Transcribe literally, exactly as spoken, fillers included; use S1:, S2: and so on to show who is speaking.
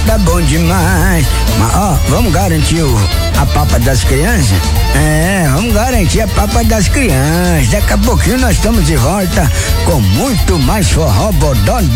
S1: tá bom demais. Mas, ó, vamos garantir o, a papa das crianças? É, vamos garantir a papa das crianças. Daqui a pouquinho nós estamos de volta com muito mais forró bodó